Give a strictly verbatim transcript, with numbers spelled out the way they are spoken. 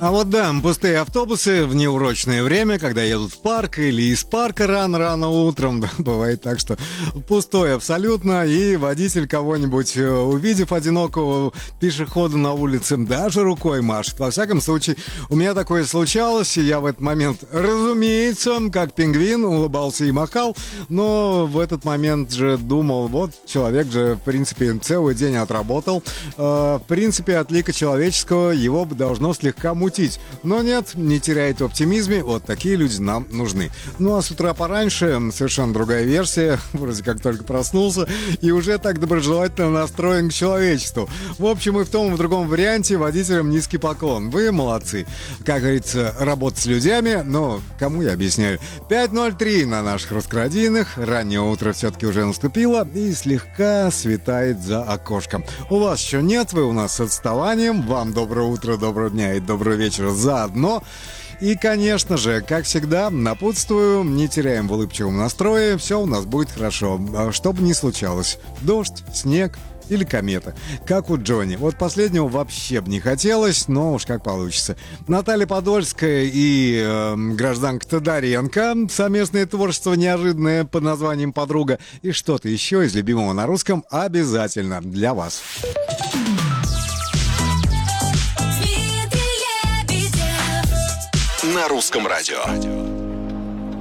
А вот да, пустые автобусы в неурочное время, когда едут в парк или из парка рано-рано утром, да, бывает так, что пустой абсолютно, и водитель кого-нибудь, увидев одинокого пешехода на улице, даже рукой машет. Во всяком случае, у меня такое случалось, и я в этот момент, разумеется, как пингвин, улыбался и махал, но в этот момент же думал, вот человек же, в принципе, целый день отработал, в принципе, от лика человеческого его должно слегка мутить. Но нет, не теряет в оптимизме, вот такие люди нам нужны. Ну а с утра пораньше совершенно другая версия, вроде как только проснулся и уже так доброжелательно настроен к человечеству. В общем, и в том и в другом варианте водителям низкий поклон. Вы молодцы. Как говорится, работать с людьми, но кому я объясняю. пять ноль три на наших раскрадийных, раннее утро все-таки уже наступило и слегка светает за окошком. У вас еще нет, вы у нас с отставанием. Вам доброе утро, доброго дня и доброго вечера заодно. И, конечно же, как всегда, напутствую, не теряем в улыбчивом настрое, все у нас будет хорошо, что бы ни случалось. Дождь, снег или комета, как у Джонни. Вот последнего вообще бы не хотелось, но уж как получится. Наталья Подольская и э, гражданка Тодоренко, совместное творчество неожиданное под названием «Подруга», и что-то еще из любимого на русском обязательно для вас. На русском радио.